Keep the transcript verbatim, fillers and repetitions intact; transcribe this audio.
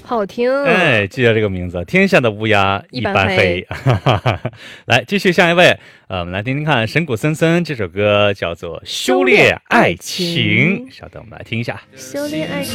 好听。 哎，记得这个名字，天下的乌鸦一般黑。来，继续下一位，呃，我们来听听看神谷森森这首歌叫做《修炼爱情》。稍等，我们来听一下。 修炼爱情。